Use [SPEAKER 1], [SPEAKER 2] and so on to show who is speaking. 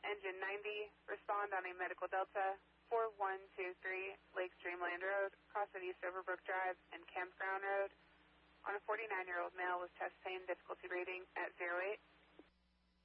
[SPEAKER 1] Engine 90, respond on a medical Delta 4123 Lake Streamland Road, cross at East Overbrook Drive and Campground Road, on a 49-year-old male with chest pain, difficulty rating at 08.